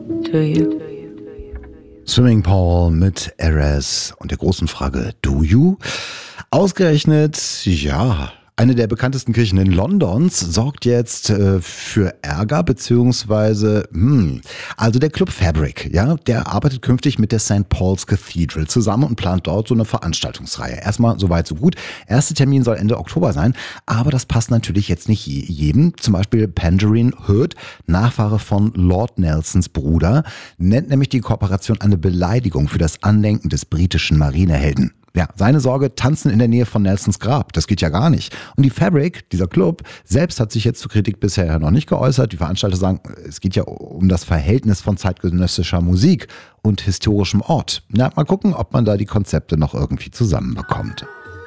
to you. Swimming Pool mit Erez und der großen Frage, do you? Ausgerechnet, ja, eine der bekanntesten Kirchen in Londons sorgt jetzt für Ärger, beziehungsweise, also der Club Fabric, ja, der arbeitet künftig mit der St. Paul's Cathedral zusammen und plant dort so eine Veranstaltungsreihe. Erstmal soweit so gut. Erster Termin soll Ende Oktober sein, aber das passt natürlich jetzt nicht jedem. Zum Beispiel Penderyn Hood, Nachfahre von Lord Nelsons Bruder, nennt nämlich die Kooperation eine Beleidigung für das Andenken des britischen Marinehelden. Ja, seine Sorge, tanzen in der Nähe von Nelsons Grab, das geht ja gar nicht. Und die Fabric, dieser Club, selbst hat sich jetzt zur Kritik bisher ja noch nicht geäußert. Die Veranstalter sagen, es geht ja um das Verhältnis von zeitgenössischer Musik und historischem Ort. Na, mal gucken, ob man da die Konzepte noch irgendwie zusammenbekommt.